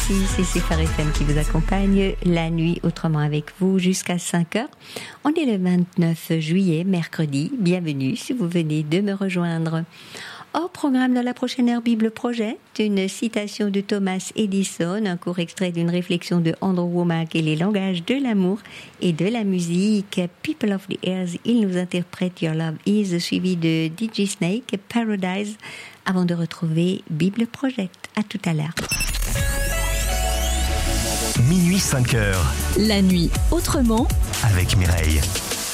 merci, c'est Phare FM qui vous accompagne la nuit autrement avec vous jusqu'à 5h. On est le 29 juillet, mercredi. Bienvenue si vous venez de me rejoindre. Au programme dans la prochaine heure Bible Projet, une citation de Thomas Edison, un court extrait d'une réflexion de Andrew Wommack et les langages de l'amour et de la musique. People of the Earth, il nous interprète Your Love Is, suivi de DJ Snake, Paradise, avant de retrouver Bible Project. À tout à l'heure. Minuit 5h. La nuit autrement avec Mireille.